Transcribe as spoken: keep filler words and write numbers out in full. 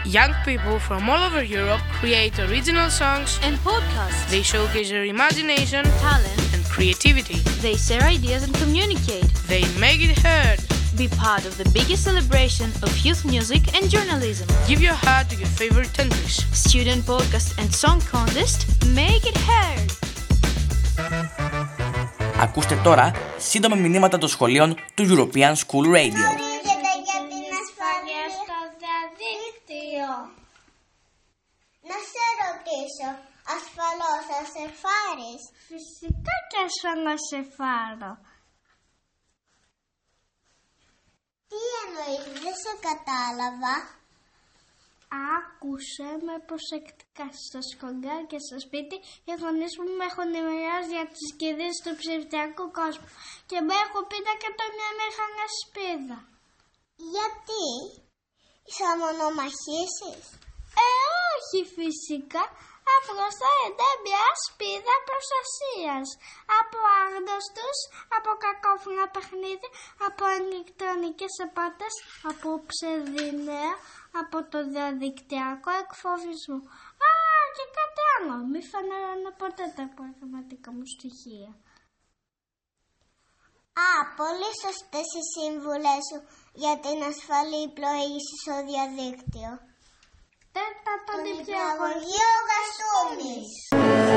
Young people from all over Europe create original songs and podcasts. They showcase their imagination, talent, and creativity. They share ideas and communicate. They make it heard. Be part of the biggest celebration of youth music and journalism. Give your heart to your favorite countries. Student podcast and song contest. Make it heard. Ακούστε τώρα σύντομα μηνύματα των σχολείων του European School Radio. Γνωρίζετε για την ασφάλεια στο διαδίκτυο. Να σε ρωτήσω, ασφαλώς θα σε φάρεις? Φυσικά και ασφαλώς σε φάρω. Τι εννοείς, δεν σε κατάλαβα. Άκουσε με προσεκτικά. Στο σκογκάρι και στο σπίτι οι γονείς μου με έχουν ενημερώσει για τις κηδείες του ψηφιακού κόσμου και μου έχουν πει να κάνω μια μεγάλη σπίδα. Γιατί? Θα μονομαχήσεις? Ε, όχι φυσικά. Απλώς θα είναι μια σπίδα προστασίας από άγνωστους, από κακόφωνα παιχνίδια, από ηλεκτρονικές απάτες, από ψευδινέα, από το διαδικτυακό εκφοβισμό. Α, και κάτι άλλο. Μη φανερώνω ποτέ τα πραγματικά μου στοιχεία. Α, πολύ σωστές οι σύμβουλες σου για την ασφαλή πλοήγηση στο διαδίκτυο. Τέταρτο νηπιαγωγείο Γαστούμης.